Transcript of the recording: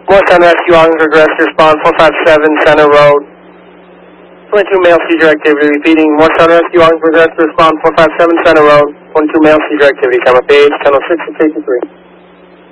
Morrison Rescue, Ogden Progress, respond 457 Center Road. 22 male seizure activity, repeating. Morrison Rescue, Ogden Progress, respond 457 Center Road. 22 male seizure activity, camera page, 1006 to 53.